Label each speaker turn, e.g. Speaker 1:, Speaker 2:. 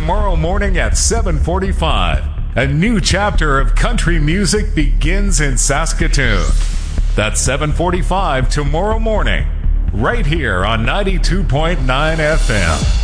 Speaker 1: tomorrow morning at 7:45. A new chapter of country music begins in Saskatoon. That's 7:45 tomorrow morning, right here on 92.9 FM.